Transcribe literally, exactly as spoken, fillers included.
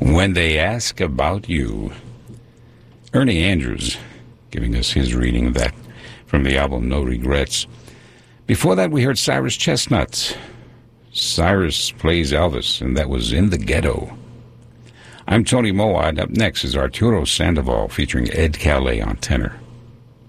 When They Ask About You. Ernie Andrews giving us his reading of that from the album No Regrets. Before that, we heard Cyrus Chestnut. Cyrus Plays Elvis, and that was In the Ghetto. I'm Tony Moad. Up next is Arturo Sandoval featuring Ed Calais on tenor.